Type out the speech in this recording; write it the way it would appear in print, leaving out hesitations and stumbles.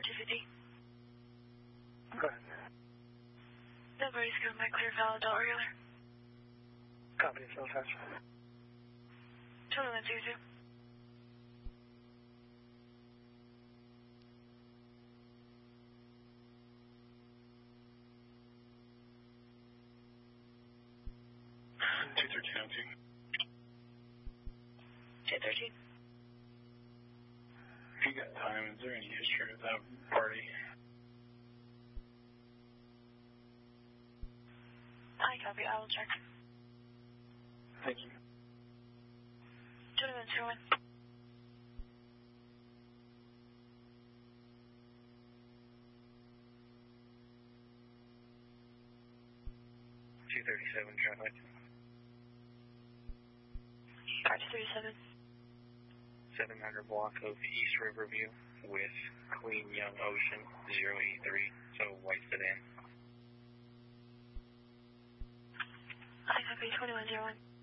250. Go ahead. Nobody's given my clear valid adult regular. Copy, it's no touch. 2102. If you got time, is there any history of that party? I copy, I will check. Thank you. 2101. Traffic. Car 237. 700 block of East Riverview with Queen Young Ocean 083, so white sedan. I copy, 2101.